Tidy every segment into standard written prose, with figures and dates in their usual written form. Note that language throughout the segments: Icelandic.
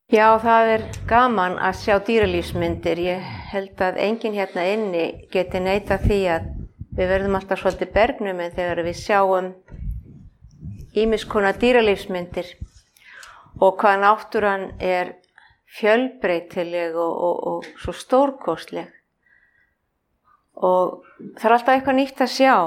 Já, það gaman að sjá dýralífsmyndir. Ég held að enginn hérna inni geti neitað því að við verðum alltaf svolítið bergnumin þegar við sjáum ýmiss konar dýralífsmyndir og hvað náttúran fjölbreytileg og svo stórkostleg. Og það alltaf eitthvað nýtt að sjá.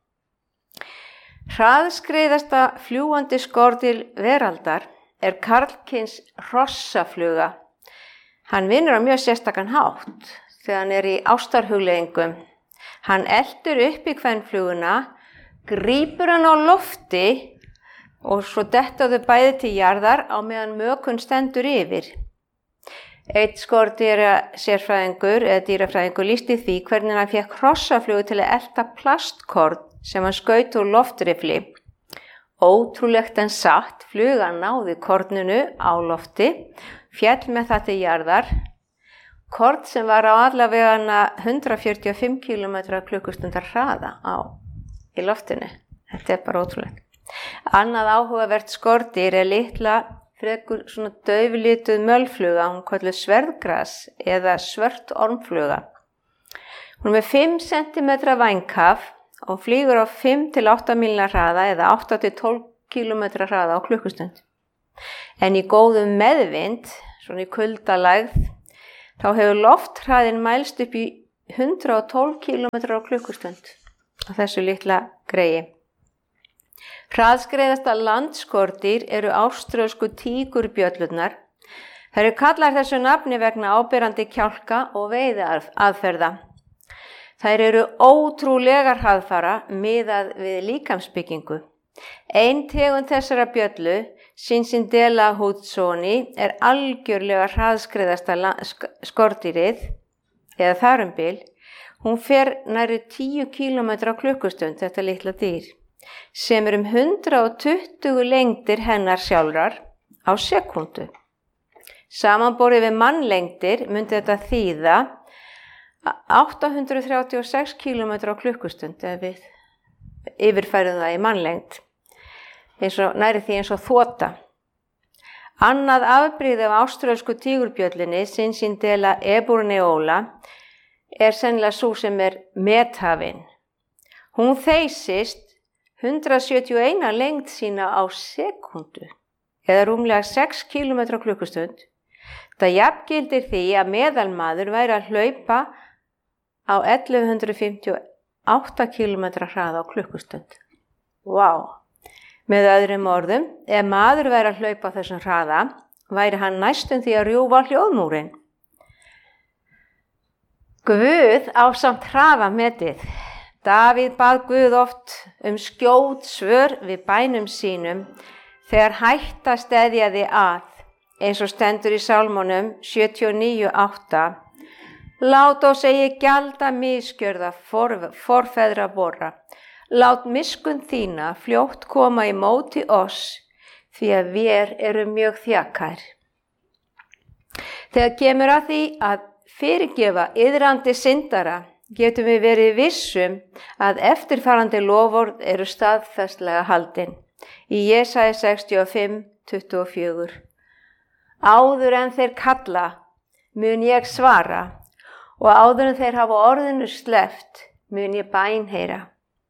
Hraðskreiðasta fljúgandi skordýr veraldar karlkyns hrossafluga. Hann vinnur á mjög sérstakan hátt þegar hann í ástarhugleiðingum. Hann eltir upp í kvenfluguna, grípur hann á lofti og svo detta þau bæði til jarðar á meðan mökun stendur yfir. Einn skordýrasérfræðingur eða dýrafræðingur lýsti því hvernig hann fékk hrossaflugu til að elta plastkorn sem hann skaut úr loftrifli. Ótrúlegt en satt, flugan náði korninu á lofti, féll með það til jarðar, korn sem var á allavega 145 km/klukkustundar hraða í loftinu. Þetta bara ótrúlegt. Annað áhugavert skordýr litla, frekur svona dauflituð mölfluga, hún kölluð sverðgras eða svört ormfluga. Hún með 5 cm vængkaf og flýgur á 5 til 8 mílna hraða eða 8 til 12 km hraða á klukkustund. En í góðum meðvind, svona í kuldalægð, þá hefur lofthraðinn mælst upp í 112 km á klukkustund á þessu litla greigi. Hraðskreiðasta landskordýr áströlsku tígurbjöllurnar. Þær kallar þessu nafni vegna áberandi kjálka og veiðiaðferða. Þær ótrúlegar hraðfara miðað við líkamsbyggingu. Ein tegund þessara bjöllu, Cincindela hudsoni, algjörlega hraðskreiðasta skordýrið, eða þar bil. Hún fer nærri 10 km á klukkustund, þetta litla dýr, sem 120 lengdir hennar sjálfrar á sekúndu. Samanborið við mannlengdir myndi þetta þýða 836 km á klukkustund ef við yfirfærum það í mannlengd, nærri því eins og þota. Annað afbrigði af áströlsku tígurbjöllinni, Cincindela eburneola, sennilega sú sem methafin. Hún þeysist 171 lengd sína á sekúndu, eða rúmlega 6 km á klukkustund. Það jafngildir því að meðalmaður væri að hlaupa á 1158 km hraða á klukkustund. Vá! Með öðrum orðum, ef maður væri að hlaupa á þessum hraða, væri hann næstum því að rjúfa hljóðmúrinn. Guð ásamt hraðametið. Davíð bað Guð oft skjót svör við bænum sínum þegar hætta steðjaði að, eins og stendur í Sálmunum 79:8. Lát oss eigi gjalda misgjörða forfeðra vorra. Lát miskun þína fljótt koma í móti oss, því að vér mjög þjakær. Þegar kemur að því að fyrirgefa iðrandi syndara, getum við verið vissum að eftirfarandi loforð staðfestlega haldin. Í Jesaja 65:24. Áður en þeir kalla, mun ég svara, og áður en þeir hafa orðinu sleppt, mun ég bænheyra.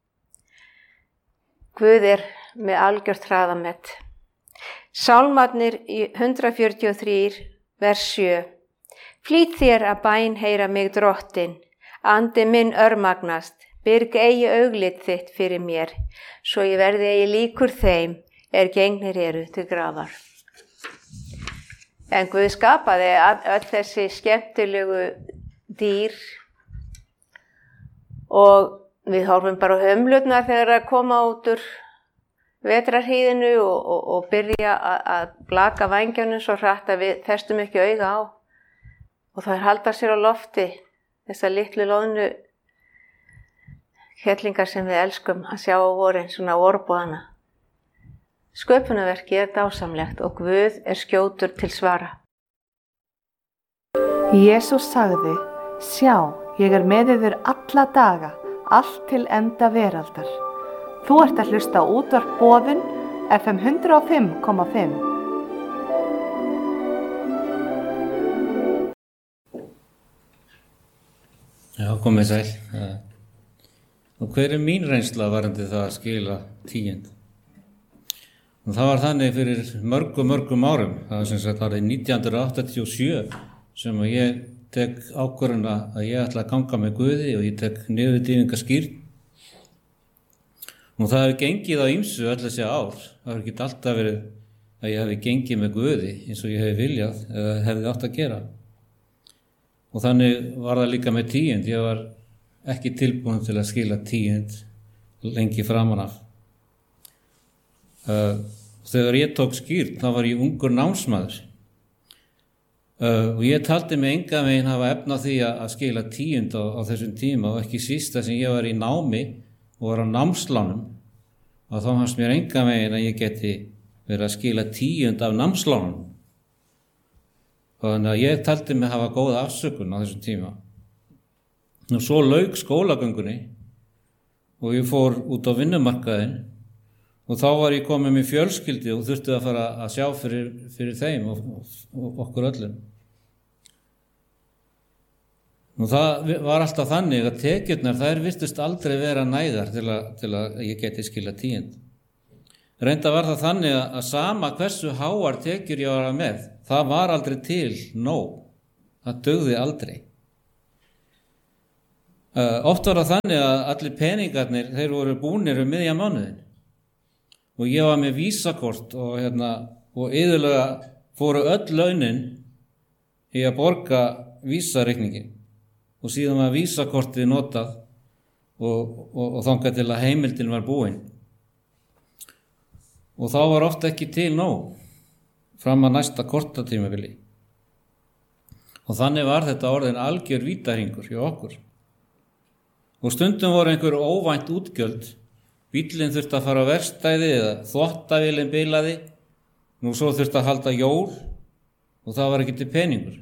Guð með algjört hraðamet. Sálmarnir í 143, vers 7. Flýt þér að bænheyra mig drottin, andi minn örmagnast, byrg eigi auglit þitt fyrir mér, svo ég verði eigi líkur þeim, gengnir til grafar. En Guð skapaði öll þessi skemmtilegu dýr og við horfum bara á hömlurnar þegar að koma út úr vetrarhýðinu og byrja að blaka vængjónum svo hratt að við festum ekki auga á. Og þær halda sér á lofti, þessar litlu loðnu kettlingar sem við elskum að sjá á vorin, svona vorboðana. Sköpunarverkið dásamlegt og Guð skjótur til svara. Jesús sagði, sjá, ég með yður alla daga, allt til enda veraldar. Þú ert að hlusta á útvarp Boðun FM 105,5. komið sæl. Og hver mín reynsla varandi það að skila 10? Og það var þannig fyrir mörgum árum. Það var sem sagt árið 1987 sem að ég tek ákvörðun að ég ætla að ganga með Guði og ég tek niðurdýfingaskírn. Og það hefur gengið á ýmsu öll þessi ár. Það hefur ekki alltaf verið að ég hefði gengið með Guði eins og ég hefði viljað eða hefði átt að gera. Og þannig var það líka með 10. Ég var ekki tilbúin til að skila 10 lengi framan af. Þegar ég tók skírn þá var ég ungur námsmaður. Og ég taldi mig engan veginn hafa efni á því að skila 10 á þessum tíma og ekki sísta sem ég var í námi og var á námslánum. Og þá fannst mér engan veginn að ég geti verið að skila 10 af námslánum. Þannig að ég taldi mig hafa góða afsökun á þessum tíma. Og svo lauk skólagöngunni og ég fór út á vinnumarkaðinn og þá var ég komið með fjölskyldu og þurfti að fara að sjá fyrir þeim og okkur öllum. Og það var alltaf þannig að tekjurnar þær virtust aldrei vera nægar til að ég geti skila 10. Reynda var það þannig að sama hversu háar tekjur ég var með, það var aldrei til nóg. Það dugði aldrei. Oft var það þannig að allir peningarnir, þeir voru búnir miðja mánuðin. Og ég var með vísakort og iðulega fóru öll launin í að borga vísareikningin. Og síðan var vísakortið notað og þangað til að heimildin var búin. Og þá var oft ekki til nóg fram að næsta kortatímabili. Og þannig var þetta orðin algjör vítahringur hjá okkur. Og stundum voru einhver óvænt útgjöld. Bíllinn þurfti að fara á verkstæði eða þvottavélin bilaði. Nú svo þurfti að halda jól og það var ekki til peningur.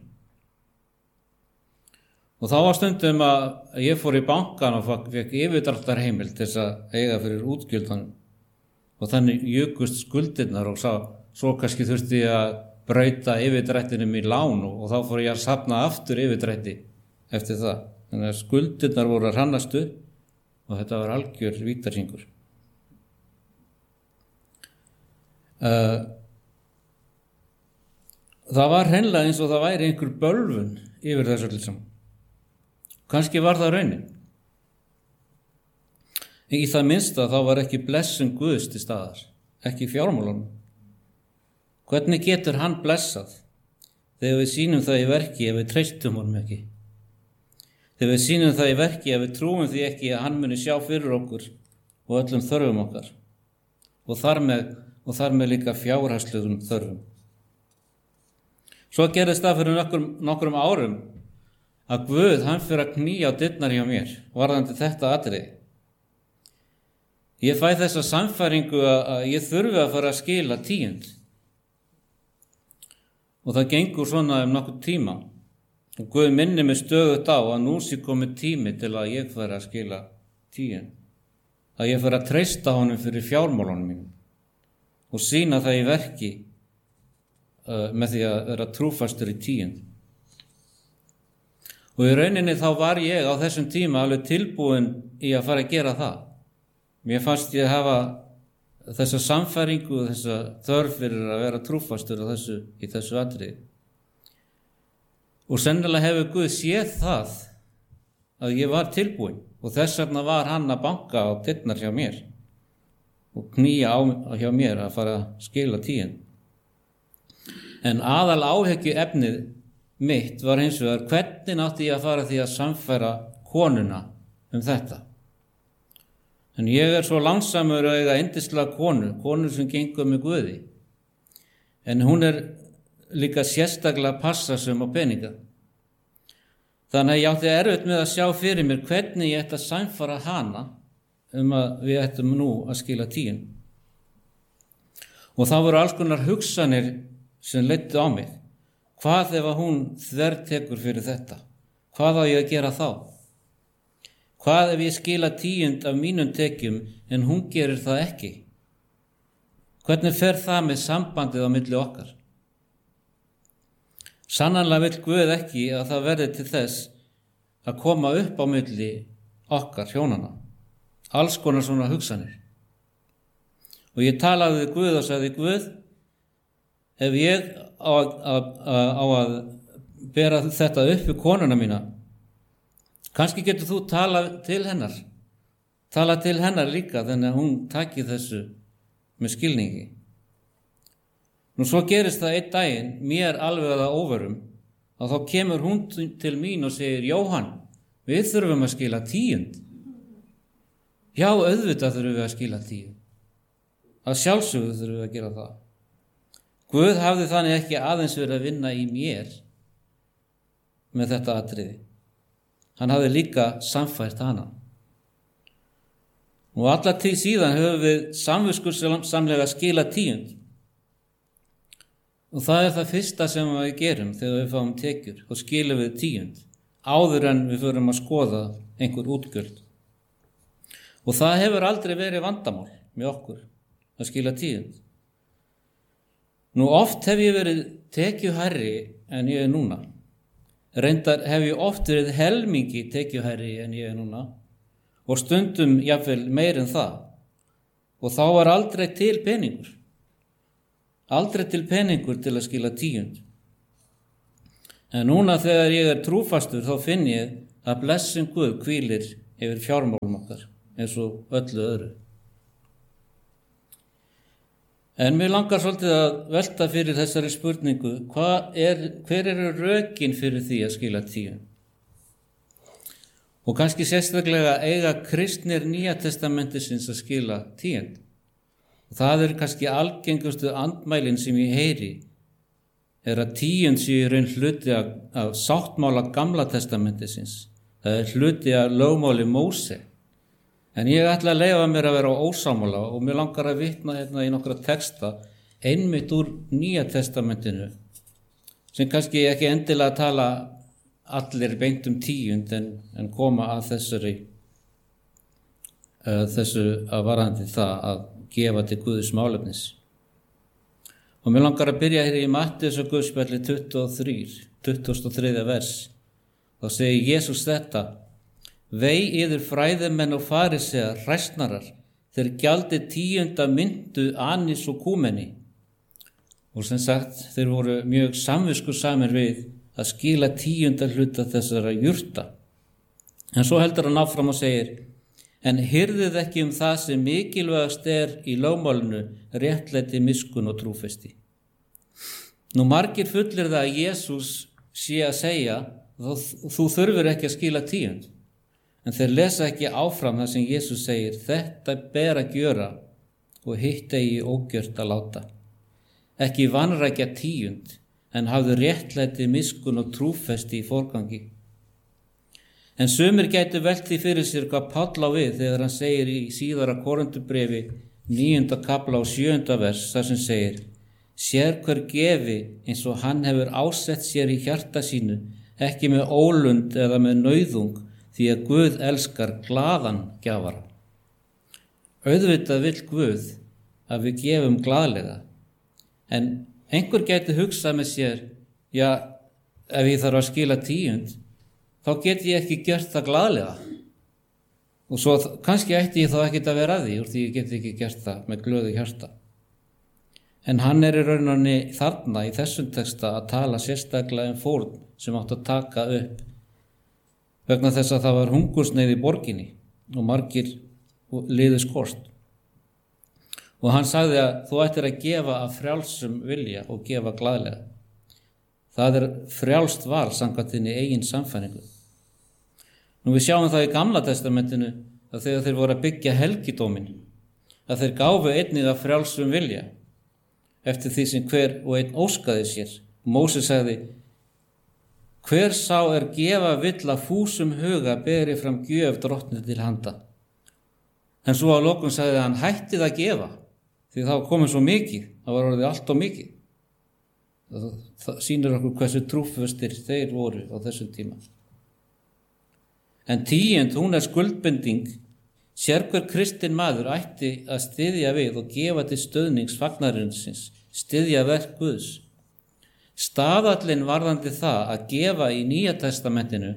Og þá var stundum að ég fór í bankan og fekk yfirdráttarheimild til þess að eiga fyrir útgjöldanum. Og þannig jukust skuldirnar og svo kannski þurfti ég að brauta yfirdrættinum í lán og þá fór ég að safna aftur yfirdrætti eftir það. Þannig að skuldirnar voru að hrannast upp og þetta var algjör vítahringur. Það var hreinlega eins og það væri einhver bölvun yfir þessu öllu saman. Kannski var það raunin. Í það minnsta þá var ekki blessun Guðs til staðar, ekki fjármálunum. Hvernig getur hann blessað þegar við sýnum það í verki ef við treystum honum ekki? Þegar við sýnum það í verki ef við trúum því ekki að hann muni sjá fyrir okkur og öllum þörfum okkar og þar með líka fjárhagslegum þörfum. Svo gerðist það fyrir nokkrum árum að Guð hann fyrir að knýja á dyrnar hjá mér varðandi þetta atriði. Ég fæ þessa sannfæringu að ég þurfi að fara að skila 10. Og það gengur svona nokkurn tíma. Og Guð minni mig stöðugt á að nú sé komið tími til að ég færi að skila 10. Að ég færi að treysta honum fyrir fjármálunum mínum og sýna það í verki með því að vera trúfastur í 10. Og í rauninni þá var ég á þessum tíma alveg tilbúin í að fara að gera það. Mér fannst ég hafa þessa sannfæringu og þessa þörf fyrir að vera trúfastur í þessu atriði. Og sennilega hefur Guð séð það að ég var tilbúin og þess vegna var hann að banka á dyrnar hjá mér og knýja hjá mér að fara að skila 10. En aðal áhyggju efnið mitt var hins vegar hvernig átti ég að fara því að sannfæra konuna þetta. En ég svo langsamur að eiga yndislega konu sem gengur með Guði. En hún líka sérstaklega passasum á peninga. Þannig að ég átti erfitt með að sjá fyrir mér hvernig ég ætti að sannfæra hana að við ættum nú að skila 10. Og þá voru alls konar hugsanir sem leiddu á mig. Hvað ef hún þvertekur fyrir þetta? Hvað á ég að gera þá? Hvað ef ég skila 10 af mínum tekjum en hún gerir það ekki? Hvernig fer það með sambandið á milli okkar? Sannarlega vill Guð ekki að það verði til þess að koma upp á milli okkar hjónana. Alls konar svona hugsanir. Og ég talaði við Guð og sagði, Guð, ef ég á að bera þetta upp við konuna mína, kannski getur þú talað til hennar líka, þannig að hún taki þessu með skilningi. Nú svo gerist það einn daginn, mér alveg að óvörum, að þá kemur hún til mín og segir, Jóhann, við þurfum að skila 10. Já, auðvitað þurfum við að skila 10. Að sjálfsögðu þurfum við að gera það. Guð hafði þannig ekki aðeins verið að vinna í mér með þetta atriði. Hann hafði líka samfært hana. Og alla tíð síðan höfum við samviskusamlega skila 10. Og það er það fyrsta sem við gerum þegar við fáum tekjur og skilum við 10. Áður en við förum að skoða einhver útgjöld. Og það hefur aldrei verið vandamál með okkur að skila 10. Nú oft hef ég verið tekjuhærri en ég er núna. Reyndar hef ég oft verið helmingi tekjuhærri en ég er núna og stundum jafnvel meir en það. Og þá var aldrei til peningur. Aldrei til peningur til að skila 10. En núna þegar ég er trúfastur þá finn ég að blessun Guð hvílir yfir fjármálum okkar eins og öllu öðru. En mér langar svolítið að velta fyrir þessari spurningu, hver eru rökin fyrir því að skila 10? Og kannski sérstaklega eiga kristnir Nýja testamentisins að skila 10. Og það er kannski algengustu andmælin sem ég heyri, er að 10 sé í raun hluti af sáttmála Gamla testamentisins. Það er hluti af lögmáli Móse. En ég ætla að leyfa mér að vera ósammála og mér langar að vitna hérna í nokkra texta einmitt úr Nýja testamentinu sem kannski ekki endilega tala allir beint 10 en koma að þessu að varðandi það að gefa til Guðs málefnis. Og mér langar að byrja hér í Matteus og Guðspjalli 23. vers. Þá segir Jesús þetta: Vei yður fræðimenn og farisear, hræsnarar, þeir gjaldið 10. myntu, anis og kúmeni. Og sem sagt, þeir voru mjög samviskusamir við að skila 10. hluta þessara jurta. En svo heldur hann áfram og segir: En hirðið ekki það sem mikilvægast í lögmálinu, réttlæti, miskunn og trúfesti. Nú margir fullir það að Jesús sé að segja, þú þurfir ekki að skila 10. En þeir lesa ekki áfram það sem Jesús segir, þetta ber að gjöra og hitt eigi ógjört að láta. Ekki vanrækja 10, en hafðu réttlæti, miskunn og trúfesti í forgangi. En sumir gætu velt því fyrir sér hvað Páll á við þegar hann segir í síðara Korinthubrefi 9. kapla og 7. vers þar sem segir: Sér hver gefi eins og hann hefur ásett sér í hjarta sínu, ekki með ólund eða með nauðung, því að Guð elskar glaðan gjafara. Auðvitað vill Guð að við gefum glaðlega, en einhver gæti hugsað með sér, já, ef ég þarf að skila 10, þá get ég ekki gert það glaðlega. Og svo kannski ætti ég þá ekkert að vera að því, úr því ég get ekki gert það með glöðu hjarta. En hann er í rauninni þarna í þessum texta að tala sérstaklega fórn sem átt að taka upp vegna þess að það var hungursneyð í borginni og margir liðu skort. Og hann sagði að þú ættir að gefa af frjálsum vilja og gefa glaðlega. Það er frjálst val samkvæmt þinni eigin sannfæringu. Nú við sjáum það í Gamla testamentinu að þegar þeir voru að byggja helgidómin, að þeir gáfu einnig af frjálsum vilja eftir því sem hver og einn óskaði sér. Móse sagði: Hver sá gefa vill að fúsum huga beri fram gjöf drottni til handa. En svo að lokum sagði hann: Hættið að gefa, því það var komið svo mikið, það var orðið allt og mikið. Það sýnir okkur hversu trúfastir þeir voru á þessum tíma. En 10, hún skuldbinding. Sérhver kristinn maður ætti að styðja við og gefa til stöðnings fagnarinsins, styðja verk Guðs. Staðallinn varðandi það að gefa í Nýja testamentinu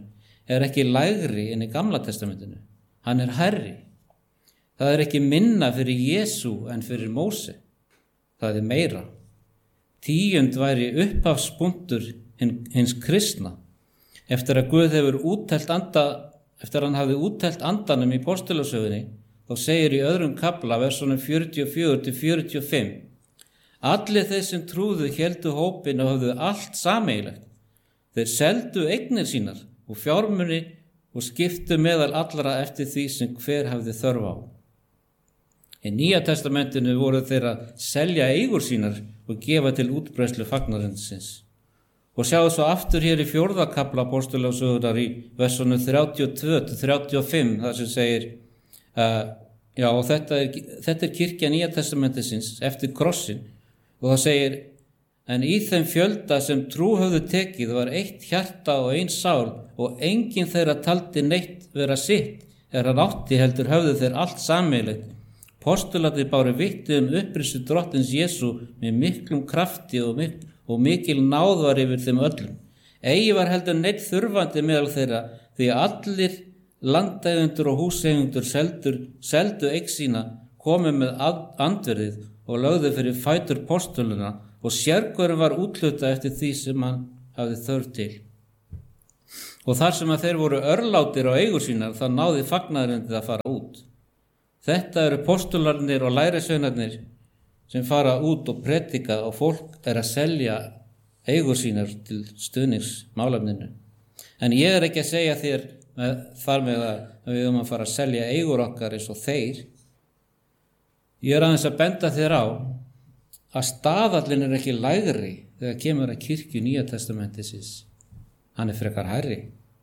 er ekki lægri en í Gamla testamentinu. Hann er hærri. Það er ekki minna fyrir Jesú en fyrir Móse. Það er meira. 10 væri upphafspunktur hins kristna. Eftir að Guð hefur eftir að hann hafði úttelt andanum í postulasögunni, þá segir í 2. kafla, versunum 44-45, allir þeir sem trúðu héldu hópinn og höfðu allt sameiginlegt. Þeir seldu eignir sínar og fjármuni og skiptu meðal allra eftir því sem hver hafði þörf á. Í Nýja testamentinu voru þeir að selja eigur sínar og gefa til útbreiðslu fagnarins. Og sjáðu svo aftur hér í 4. kafla postulasögunnar í versunum 32-35, þar sem segir, og þetta er kirkja Nýja testamentisins eftir krossin, og það segir, en í þeim fjölda sem trú höfðu tekið var eitt hjarta og ein sál og enginn þeirra taldi neitt vera sitt, hann átti heldur höfðu þeir allt sameiginlegt. Postularnir báru vitni upprisu drottins Jesú með miklum krafti og mikil náð var yfir þeim öllum. Eigi var heldur neitt þurfandi meðal þeirra, því að allir landeigendur og húseigendur seldu eign sína, komu með andverðið og lögðu fyrir fætur postulana, og sérhverjum var úthlutað eftir því sem hann hafði þörf til. Og þar sem að þeir voru örlátir á eigur sínar, þá náði fagnaðurinn að fara út. Þetta eru postularnir og lærisveinarnir sem fara út og predika, og fólk er að selja eigur sínar til stuðnings málefninu. En ég er ekki að segja þér þar með að við höfum að fara að selja eigur okkar eins og þeir. Ég er aðeins að benda þér á að staðallinn er ekki lægri þegar kemur að kirkju Nýja testamentisins. Hann er frekar hærri.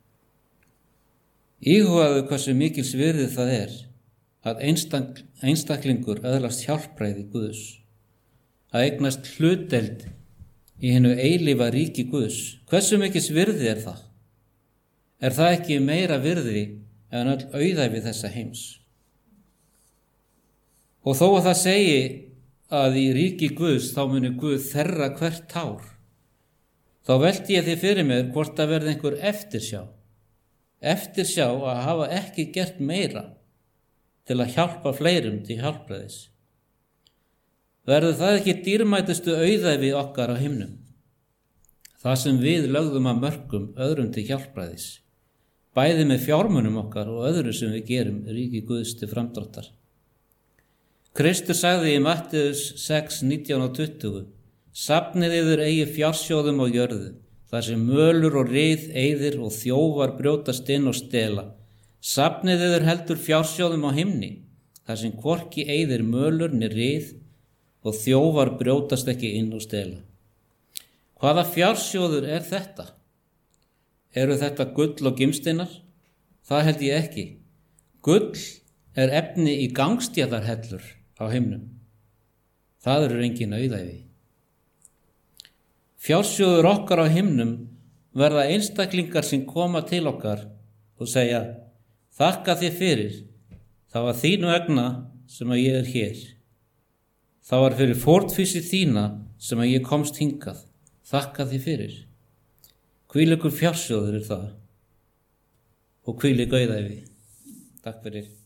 Íhugaðu hversu mikils virði það er að einstaklingur öðlast hjálpræði Guðs, að eignast hlutdeild í hinu eilífa ríki Guðs. Hversu mikils virði er það? Er það ekki meira virði en öll auðæfi þessa heims? Og þó að það segi að í ríki Guðs þá muni Guð þerra hvert tár, þá velti ég því fyrir mér hvort að verði einhver eftirsjá að hafa ekki gert meira til að hjálpa fleirum til hjálpræðis. Verður það ekki dýrmætustu auðæfi okkar á himnum? Það sem við lögðum að mörkum öðrum til hjálpræðis, bæði með fjármunum okkar og öðru sem við gerum ríki Guðs til framdráttar. Kristur sagði í Matteus 6:19-20, safnið yður eigi fjársjóðum á jörðu, þar sem mölur og ryð eyðir og þjófar brjótast inn og stela. Safnið yður heldur fjársjóðum á himni, þar sem hvorki eyðir mölur né ryð og þjófar brjótast ekki inn og stela. Hvaða fjársjóður er þetta? Eru þetta gull og gimsteinar? Það held ég ekki. Gull er efni í gangstjarðarhellur á himnum. Það eru engin auðæfi. Fjársjóður okkar á himnum verða einstaklingar sem koma til okkar og segja, þakka þér fyrir, það var þínu vegna sem að ég er hér. Það var fyrir fórnfýsi þína sem að ég komst hingað, þakka þér fyrir. Hvílíkur fjársjóður er það og hvílík auðæfi. Takk fyrir.